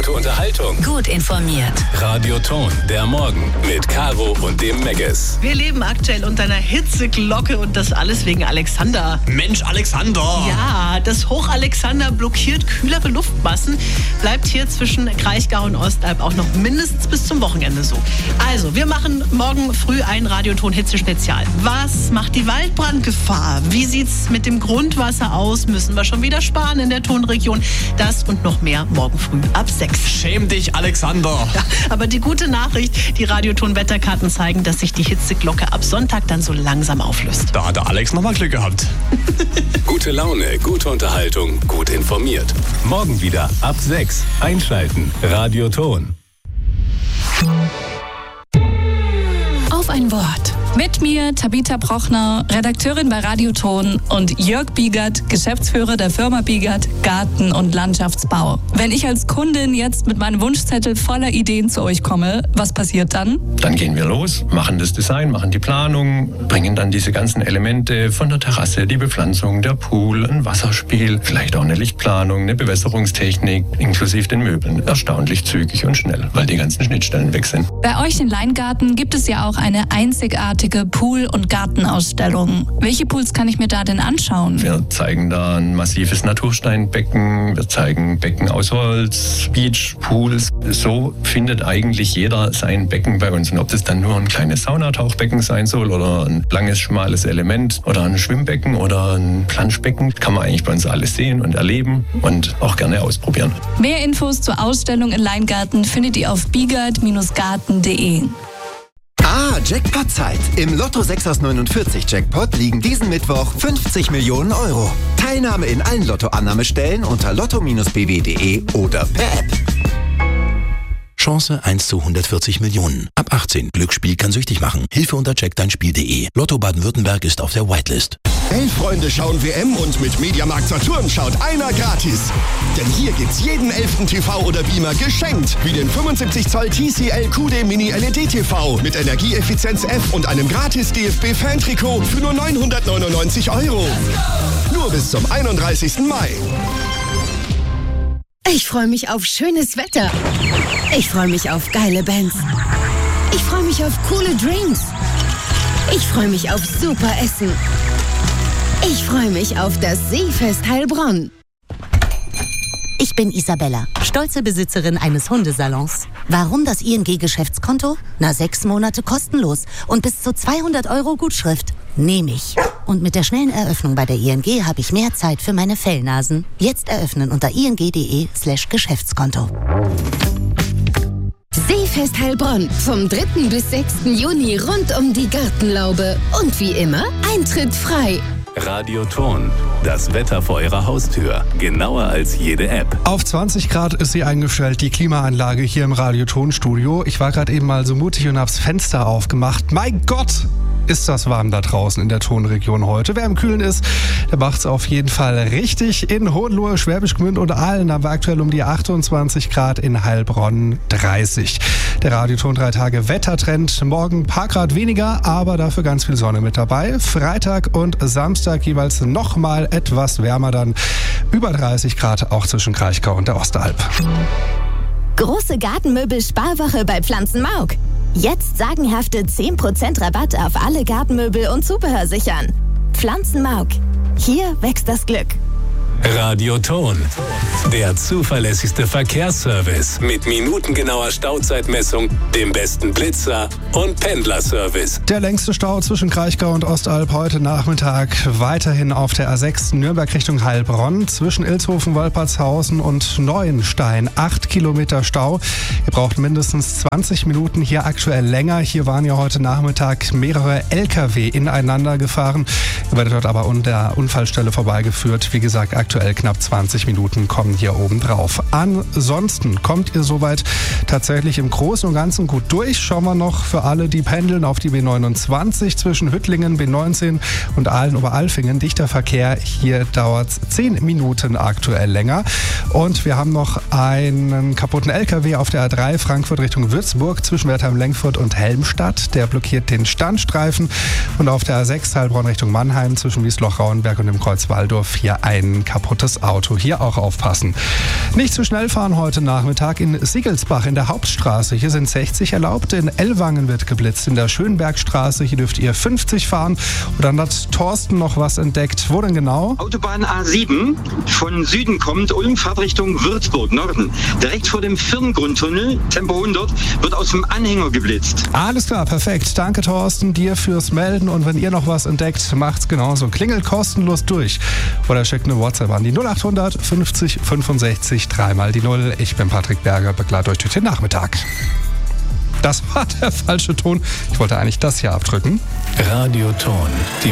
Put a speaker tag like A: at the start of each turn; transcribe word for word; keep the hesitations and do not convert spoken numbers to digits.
A: Gute Unterhaltung.
B: Gut informiert.
A: Radioton, der Morgen mit Caro und dem Megges.
C: Wir leben aktuell unter einer Hitzeglocke und das alles wegen Alexander.
D: Mensch, Alexander!
C: Ja, das Hoch Alexander blockiert kühlere Luftmassen. Bleibt hier zwischen Kraichgau und Ostalb auch noch mindestens bis zum Wochenende so. Also, wir machen morgen früh ein Radioton-Hitze-Spezial. Was macht die Waldbrandgefahr? Wie sieht's mit dem Grundwasser aus? Müssen wir schon wieder sparen in der Tonregion? Das und noch mehr morgen früh ab sechs.
D: Schäm dich, Alexander!
C: Ja, aber die gute Nachricht, die Radioton-Wetterkarten zeigen, dass sich die Hitzeglocke ab Sonntag dann so langsam auflöst.
D: Da hat der Alex nochmal Glück gehabt.
A: Gute Laune, gute Unterhaltung, gut informiert. Morgen wieder ab sechs. Einschalten. Radioton.
B: Auf ein Wort.
E: Mit mir Tabitha Brochner, Redakteurin bei Radioton, und Jörg Biegert, Geschäftsführer der Firma Biegert Garten- und Landschaftsbau. Wenn ich als Kundin jetzt mit meinem Wunschzettel voller Ideen zu euch komme, was passiert dann?
F: Dann gehen wir los, machen das Design, machen die Planung, bringen dann diese ganzen Elemente von der Terrasse, die Bepflanzung, der Pool, ein Wasserspiel, vielleicht auch eine Lichtplanung, eine Bewässerungstechnik, inklusive den Möbeln. Erstaunlich zügig und schnell, weil die ganzen Schnittstellen weg sind.
E: Bei euch in Leingarten gibt es ja auch eine einzigartige Pool- und Gartenausstellung. Welche Pools kann ich mir da denn anschauen?
F: Wir zeigen da ein massives Natursteinbecken, wir zeigen Becken aus Holz, Beachpools. So findet eigentlich jeder sein Becken bei uns. Und ob das dann nur ein kleines Saunatauchbecken sein soll oder ein langes, schmales Element oder ein Schwimmbecken oder ein Planschbecken, kann man eigentlich bei uns alles sehen und erleben und auch gerne ausprobieren.
E: Mehr Infos zur Ausstellung in Leingarten findet ihr auf biegert Garten punkt de.
G: Ah, Jackpot-Zeit. Im Lotto sechs aus neunundvierzig Jackpot liegen diesen Mittwoch fünfzig Millionen Euro. Teilnahme in allen Lottoannahmestellen unter lotto bindestrich b w punkt de oder per App.
H: Chance eins zu hundertvierzig Millionen. Ab achtzehn. Glücksspiel kann süchtig machen. Hilfe unter check dein spiel punkt de. Lotto Baden-Württemberg ist auf der Whitelist.
I: Elf Freunde schauen W M und mit Mediamarkt Saturn schaut einer gratis. Denn hier gibt's jeden elften T V oder Beamer geschenkt. Wie den fünfundsiebzig Zoll T C L Q D Mini L E D T V mit Energieeffizienz F und einem gratis D F B-Fan-Trikot für nur neunhundertneunundneunzig Euro. Nur bis zum einunddreißigsten Mai.
J: Ich freue mich auf schönes Wetter. Ich freue mich auf geile Bands. Ich freue mich auf coole Drinks. Ich freue mich auf super Essen. Ich freue mich auf das Seefest Heilbronn.
K: Ich bin Isabella, stolze Besitzerin eines Hundesalons. Warum das I N G-Geschäftskonto? Na, sechs Monate kostenlos und bis zu zweihundert Euro Gutschrift. Nehme ich. Und mit der schnellen Eröffnung bei der I N G habe ich mehr Zeit für meine Fellnasen. Jetzt eröffnen unter ing.de slash Geschäftskonto.
J: Seefest Heilbronn vom dritten bis sechsten Juni rund um die Gartenlaube. Und wie immer, Eintritt frei.
A: Radioton, das Wetter vor Ihrer Haustür. Genauer als jede App.
L: Auf zwanzig Grad ist sie eingestellt, die Klimaanlage hier im Radioton-Studio. Ich war gerade eben mal so mutig und hab's Fenster aufgemacht. Mein Gott! Ist das warm da draußen in der Tonregion heute. Wer im Kühlen ist, der macht's auf jeden Fall richtig. In Hohenlohe, Schwäbisch Gmünd und Aalen haben wir aktuell um die achtundzwanzig Grad, in Heilbronn dreißig. Der Radioton drei Tage Wettertrend. Morgen ein paar Grad weniger, aber dafür ganz viel Sonne mit dabei. Freitag und Samstag jeweils nochmal etwas wärmer, dann über dreißig Grad, auch zwischen Kraichgau und der Ostalb.
M: Große Gartenmöbel-Sparwoche bei Pflanzenmauk. Jetzt sagenhafte zehn Prozent Rabatt auf alle Gartenmöbel und Zubehör sichern. Pflanzenmauk. Hier wächst das Glück.
A: Radioton, der zuverlässigste Verkehrsservice mit minutengenauer Stauzeitmessung, dem besten Blitzer und Pendlerservice.
L: Der längste Stau zwischen Kraichgau und Ostalb heute Nachmittag weiterhin auf der A sechs Nürnberg Richtung Heilbronn zwischen Ilshofen, Wolpertshausen und Neuenstein. Acht Kilometer Stau. Ihr braucht mindestens zwanzig Minuten, hier aktuell länger. Hier waren ja heute Nachmittag mehrere L K W ineinander gefahren. Ihr werdet dort aber an der Unfallstelle vorbeigeführt. Wie gesagt, aktuell knapp zwanzig Minuten kommen hier oben drauf. Ansonsten kommt ihr soweit tatsächlich im Großen und Ganzen gut durch. Schauen wir noch für alle, die pendeln, auf die B neunundzwanzig zwischen Hüttlingen, B neunzehn und Aalen-Oberalfingen. Dichter Verkehr, hier dauert es zehn Minuten aktuell länger. Und wir haben noch einen kaputten L K W auf der A drei Frankfurt Richtung Würzburg zwischen Wertheim-Lengfurt und Helmstadt. Der blockiert den Standstreifen. Und auf der A sechs Heilbronn Richtung Mannheim zwischen Wiesloch-Rauenberg und dem Kreuz Walldorf hier ein kaputten kaputtes Auto. Hier auch aufpassen. Nicht zu schnell fahren heute Nachmittag in Siegelsbach in der Hauptstraße. Hier sind sechzig erlaubt. In Ellwangen wird geblitzt. In der Schönbergstraße, hier dürft ihr fünfzig fahren. Und dann hat Thorsten noch was entdeckt. Wo denn genau?
N: Autobahn A sieben, von Süden kommt, Ulm, Fahrtrichtung Würzburg, Norden. Direkt vor dem Firngrundtunnel, Tempo hundert, wird aus dem Anhänger geblitzt.
L: Alles klar, perfekt. Danke Thorsten, dir fürs Melden. Und wenn ihr noch was entdeckt, macht's genauso. Klingelt kostenlos durch. Oder schickt eine WhatsApp an die null acht hundert fünfzig fünfundsechzig, dreimal die Null. Ich bin Patrick Berger, begleite euch durch den Nachmittag. Das war der falsche Ton. Ich wollte eigentlich das hier abdrücken.
A: Radioton. Die